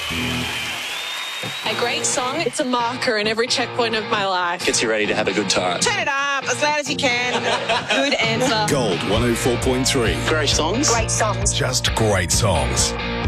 A great song. It's a marker in every checkpoint of my life. Gets you ready to have a good time. Turn it up as loud as you can. Good answer. Gold 104.3. Great songs. Great songs. Just great songs.